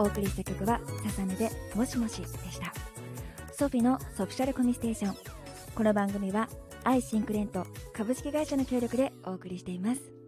お送りした曲はささねでもしもしでした。ソフィのソフィシャルコミステーション。この番組はアイシンクレント株式会社の協力でお送りしています。